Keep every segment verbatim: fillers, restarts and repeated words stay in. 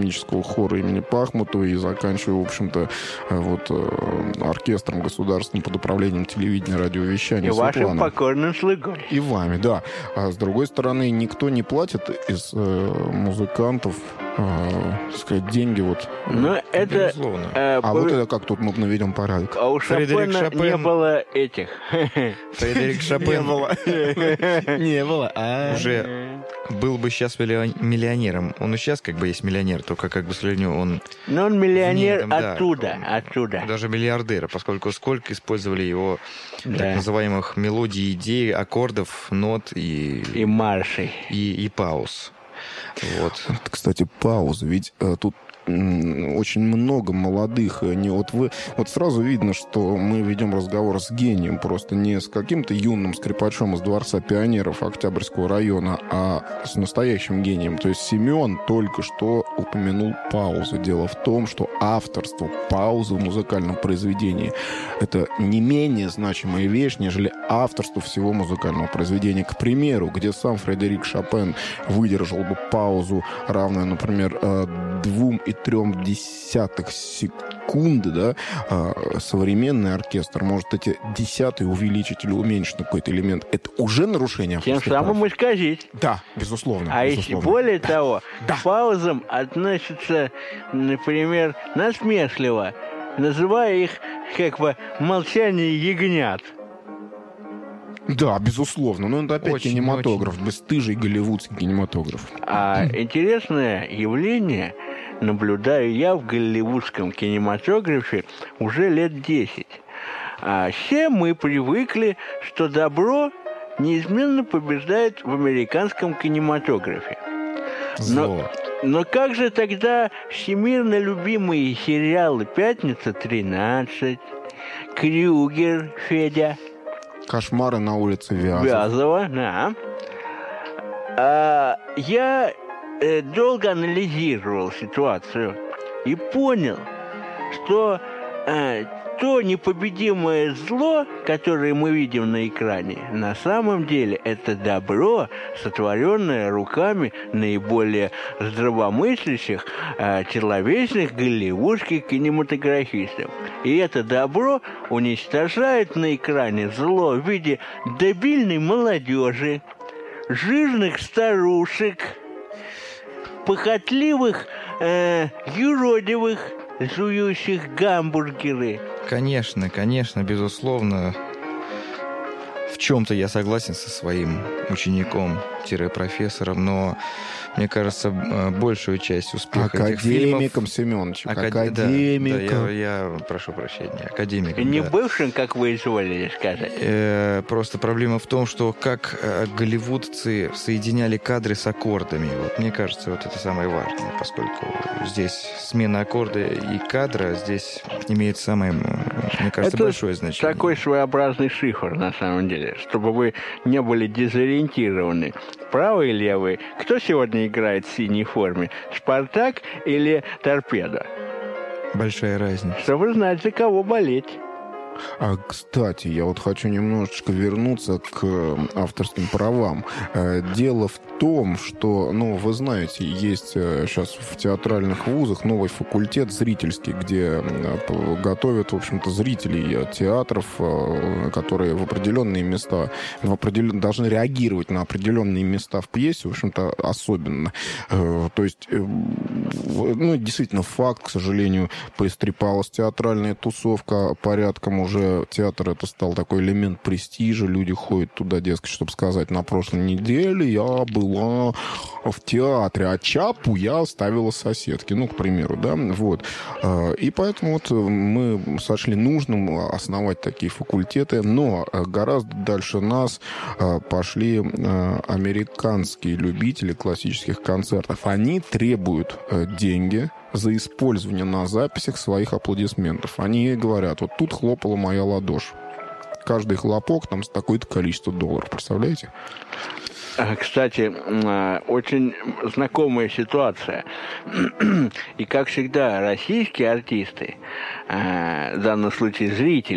симфонического хора имени Пахмутова и заканчивая, в общем-то, вот оркестром государственным под управлением телевидения, радиовещания. И вашим покорным слугой. И вами, да. А с другой стороны, никто не платит из э, музыкантов, э, сказать, деньги вот. Ну, это... Э, а по... вот это как тут мы наведем порядок. А у Фредерик Шопена Шопен... не было этих. Фредерик Шопен... Не было. Не было. Уже был бы сейчас миллионером. Он и сейчас как бы есть миллионер, только как бы, к сожалению, он... Но он миллионер оттуда, оттуда. Даже миллиардер, поскольку сколько использовали его так называемых мелодий, идей, аккордов, нот и... И маршей. И, и пауз. Вот. Кстати, пауза. Ведь э, тут очень много молодых. Не, вот, вы, вот сразу видно, что мы ведем разговор с гением, просто не с каким-то юным скрипачом из Дворца пионеров Октябрьского района, а с настоящим гением. То есть Семен только что упомянул паузу. Дело в том, что авторство паузы в музыкальном произведении — это не менее значимая вещь, нежели авторство всего музыкального произведения. К примеру, где сам Фредерик Шопен выдержал бы паузу, равную, например, двум и трем десятых секунды, да, современный оркестр может эти десятые увеличить или уменьшить на какой-то элемент. Это уже нарушение авторских Тем самым прав. исказить. Да, безусловно. А безусловно. еще более да. того, да. к паузам относятся, например, насмешливо, называя их как бы молчание ягнят. Да, безусловно. Но это опять очень, кинематограф, очень. бесстыжий голливудский кинематограф. А интересное явление наблюдаю я в голливудском кинематографе уже лет десять. А все мы привыкли, что добро неизменно побеждает в американском кинематографе. Но, но как же тогда всемирно любимые сериалы «Пятница тринадцать», «Крюгер», «Федя», «Кошмары на улице Вязов». Вязова, да. А, я э, долго анализировал ситуацию и понял, что э, то непобедимое зло, которое мы видим на экране, на самом деле это добро, сотворенное руками наиболее здравомыслящих, э, человечных голливудских кинематографистов. И это добро уничтожает на экране зло в виде дебильной молодежи, жирных старушек, похотливых, э, юродивых, жующих гамбургеры. Конечно, конечно, безусловно. В чем-то я согласен со своим учеником-профессором, но мне кажется, большую часть успеха этих фильмов... Академиком Семеновичем, Акад... академиком. Да, да, я, я прошу прощения, академиком. И не да. бывшим, как вы изволили сказать. Э, просто проблема в том, что как э, голливудцы соединяли кадры с аккордами. Вот, мне кажется, вот это самое важное, поскольку здесь смена аккорда и кадра здесь имеет самое, мне кажется, это большое значение. Такой своеобразный шифр, на самом деле, чтобы вы не были дезориентированы. Правый или левый? Кто сегодня играет в синей форме? «Спартак» или «Торпедо»? Большая разница. Чтобы знать, за кого болеть. А, кстати, я вот хочу немножечко вернуться к авторским правам. Дело в том, что, ну, вы знаете, есть сейчас в театральных вузах новый факультет зрительский, где готовят, в общем-то, зрителей театров, которые в определенные места в определен... должны реагировать на определенные места в пьесе, в общем-то, особенно. То есть, ну, действительно, факт, к сожалению, поистрепалась театральная тусовка порядком уже. Уже театр это стал такой элемент престижа. Люди ходят туда, дескать, чтобы сказать, на прошлой неделе я была в театре, а чапу я оставила соседке. Ну, к примеру, да, вот. И поэтому вот мы сочли нужным основать такие факультеты, но гораздо дальше нас пошли американские любители классических концертов. Они требуют деньги за использование на записях своих аплодисментов. Они говорят, вот тут хлопала моя ладошь. Каждый хлопок там с такое-то количество долларов. Представляете? Кстати, очень знакомая ситуация. И, как всегда, российские артисты, в данном случае зрители,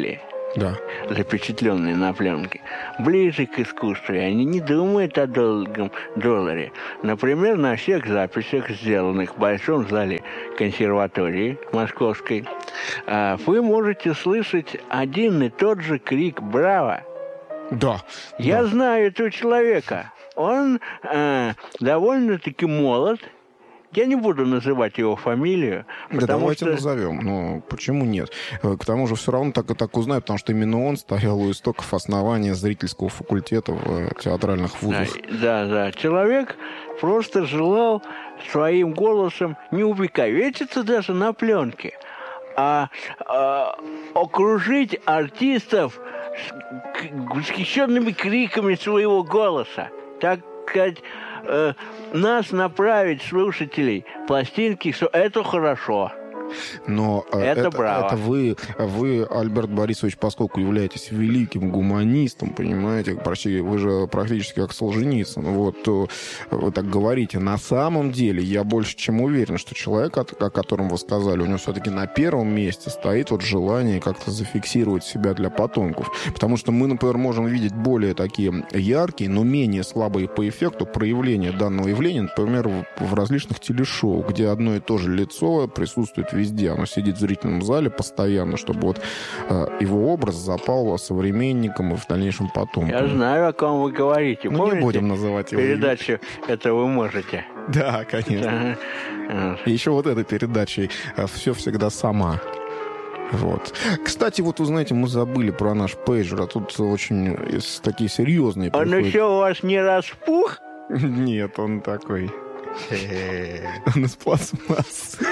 Да. запечатленные на пленке, ближе к искусству, и они не думают о долгом долларе. Например, на всех записях, сделанных в Большом зале консерватории Московской, вы можете слышать один и тот же крик «Браво!». Да. Я да. знаю этого человека. Он э, довольно-таки молод. Я не буду называть его фамилию. Да давайте что... назовем. Ну, почему нет? К тому же все равно так и так узнаю, потому что именно он стоял у истоков основания зрительского факультета в театральных вузах. Да, да. Человек просто желал своим голосом не увековечиться даже на пленке, а, а окружить артистов восхищенными криками своего голоса. Так сказать, э, нас направить, слушателей, пластинки, что это хорошо. Но это, это, браво. это вы, вы, Альберт Борисович, поскольку являетесь великим гуманистом, понимаете, почти, вы же практически как Солженицын, вот вы так говорите. На самом деле, я больше чем уверен, что человек, о котором вы сказали, у него все-таки на первом месте стоит вот желание как-то зафиксировать себя для потомков. Потому что мы, например, можем видеть более такие яркие, но менее слабые по эффекту проявления данного явления, например, в, в различных телешоу, где одно и то же лицо присутствует везде. Везде. Оно сидит в зрительном зале постоянно, чтобы вот э, его образ запал современникам и в дальнейшем потомкам. Я знаю, о ком вы говорите. Ну, помните, не будем называть его. Передачу «Это вы можете». Да, конечно. И еще вот этой передачей «Все всегда сама». Вот. Кстати, вот вы знаете, мы забыли про наш пейджер, а тут очень такие серьезные. Он приходят. Еще у вас не распух? Нет, он такой... Он из пластмассы.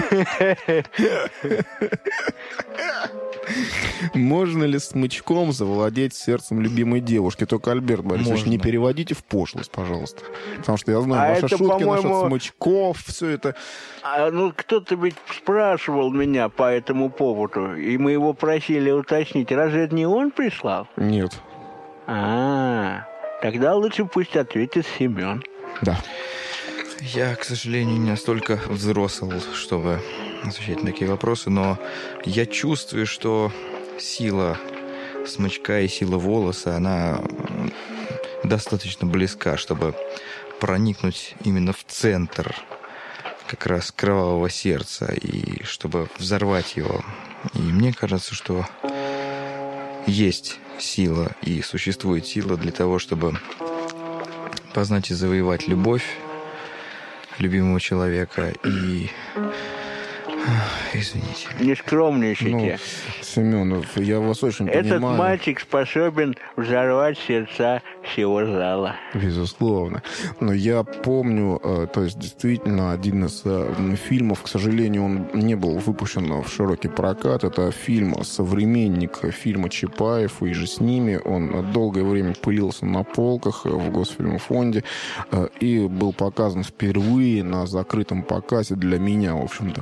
Можно ли смычком завладеть сердцем любимой девушки? Только, Альберт Борисович, не переводите в пошлость, пожалуйста. Потому что я знаю, а ваши шутки насчет смычков, все это... А, ну, кто-то ведь спрашивал меня по этому поводу, и мы его просили уточнить. Разве это не он прислал? Нет. А, тогда лучше пусть ответит Семен. Да. Я, к сожалению, не настолько взрослый, чтобы отвечать на такие вопросы, но я чувствую, что сила смычка и сила волоса, она достаточно близка, чтобы проникнуть именно в центр как раз кровавого сердца и чтобы взорвать его. И мне кажется, что есть сила и существует сила для того, чтобы познать и завоевать любовь любимого человека и... Извините. Не скромничайте. Ну, Семенов, я вас очень Этот понимаю. Этот мальчик способен взорвать сердца всего зала. Безусловно. Но я помню, то есть действительно один из фильмов, к сожалению, он не был выпущен в широкий прокат. Это фильм «Современник» фильма Чапаев, и же с ними. Он долгое время пылился на полках в Госфильмфонде и был показан впервые на закрытом показе для меня, в общем-то.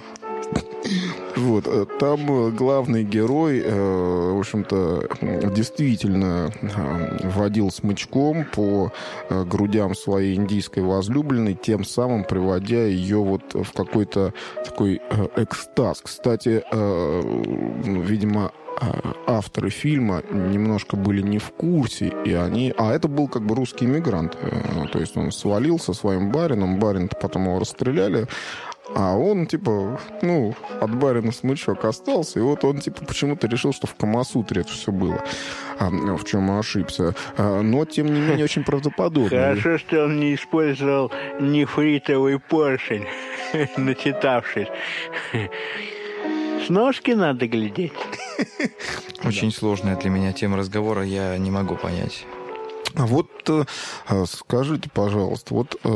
Вот, там главный герой, в общем-то, действительно водил смычком по грудям своей индийской возлюбленной, тем самым приводя ее вот в какой-то такой экстаз. Кстати, видимо, авторы фильма немножко были не в курсе, и они... А это был как бы русский иммигрант. То есть он свалил со своим барином, барин-то потом его расстреляли, а он, типа, ну, от барина смычок остался, и вот он, типа, почему-то решил, что в Камасутре это все было, а, в чем ошибся. А, но, тем не менее, очень правдоподобно. Хорошо, что он не использовал нефритовый поршень, начитавшись. С ножки надо глядеть. Очень сложная для меня тема разговора, я не могу понять. А вот э, скажите, пожалуйста, вот, э,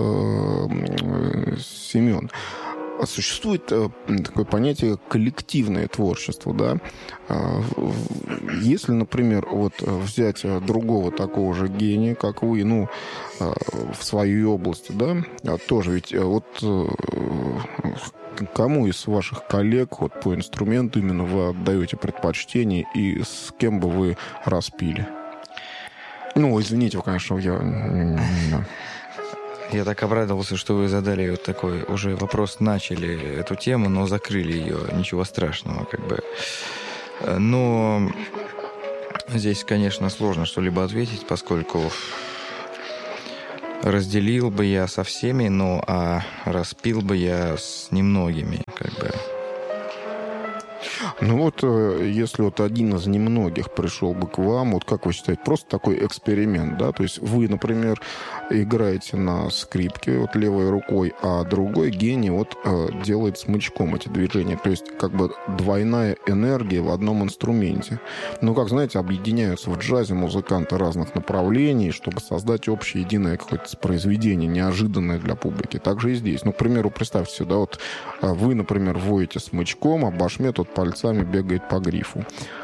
Семен, существует э, такое понятие коллективное творчество, да? Э, если, например, вот взять другого такого же гения, как вы, ну, э, в своей области, да, тоже ведь вот э, кому из ваших коллег вот, по инструменту именно вы отдаете предпочтение и с кем бы вы распили? Ну, извините, конечно, я... Я так обрадовался, что вы задали вот такой уже вопрос, начали эту тему, но закрыли ее. Ничего страшного, как бы. Но Здесь, конечно, сложно что-либо ответить, поскольку разделил бы я со всеми, ну, а распил бы я с немногими, как бы. Ну вот, если вот один из немногих пришел бы к вам, вот как вы считаете, просто такой эксперимент, да? То есть вы, например, играете на скрипке вот левой рукой, а другой гений вот делает смычком эти движения. То есть как бы двойная энергия в одном инструменте. Ну, как, знаете, объединяются в джазе музыканты разных направлений, чтобы создать общее единое какое-то произведение, неожиданное для публики. Так же и здесь. Ну, к примеру, представьте себе, да, вот вы, например, воете смычком, а Башмет вот пальцами бегает по грифу.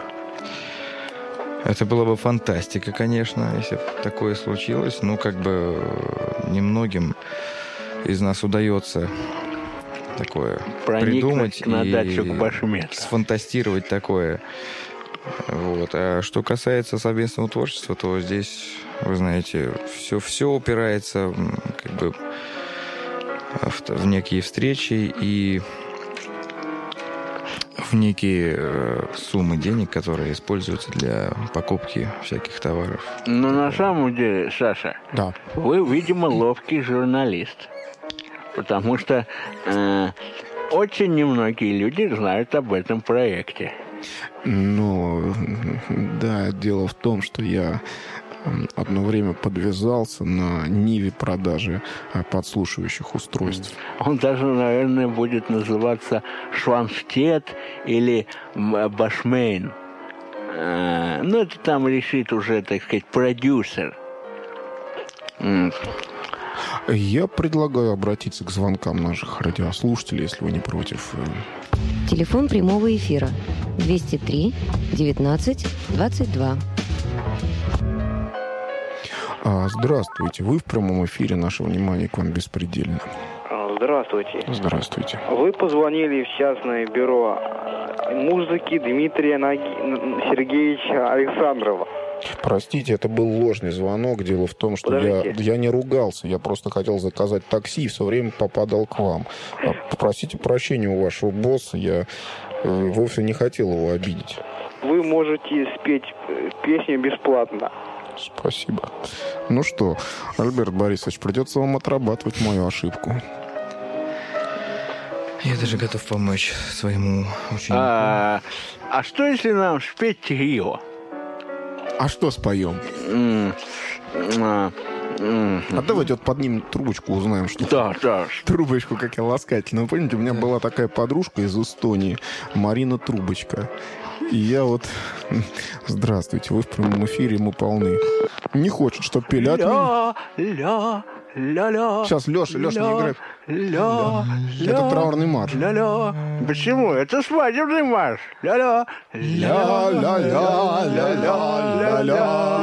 Это была бы фантастика, конечно, если бы такое случилось. Ну, как бы немногим из нас удается такое проникнуть придумать на датчик и Башмета. сфантастировать такое. Вот. А что касается совместного творчества, то здесь, вы знаете, все, все упирается как бы в, в некие встречи и в некие э, суммы денег, которые используются для покупки всяких товаров. Но на самом деле, Саша, Да. вы, видимо, ловкий журналист. Потому что э, очень немногие люди знают об этом проекте. Ну, да, дело в том, что я одно время подвязался на ниве продажи подслушивающих устройств. Он даже, наверное, будет называться Шванштет или Башмейн. Ну, это там решит уже, так сказать, продюсер. Я предлагаю обратиться к звонкам наших радиослушателей, если вы не против. Телефон прямого эфира двести три девятнадцать двадцать два. Здравствуйте. Вы в прямом эфире. Наше внимание к вам беспредельно. Здравствуйте. Здравствуйте. Вы позвонили в частное бюро музыки Дмитрия Наги... Сергеевича Александрова. Простите, это был ложный звонок. Дело в том, что я, я не ругался. Я просто хотел заказать такси и все время попадал к вам. Попросите прощения у вашего босса. Я вовсе не хотел его обидеть. Вы можете спеть песню бесплатно. Спасибо. Ну что, Альберт Борисович, придется вам отрабатывать мою ошибку. Я даже готов помочь своему ученику. А, а что, если нам спеть трио? А что споем? Mm, а, mm, а давайте вот поднимем трубочку, узнаем, что... Да, да. Трубочку, как я ласкательно. Вы помните, у меня была такая подружка из Эстонии, Марина Трубочка. И я вот... Здравствуйте, вы в прямом эфире, мы полны. Не хочет, чтоб пели от меня. Ля, ля, ля. Сейчас, Леша, Леша, не играй. Ля, ля, это траурный марш. Ля-ля. Почему? Это свадебный марш. Ля-ля. Ля-ля-ля-ля-ля-ля-ля.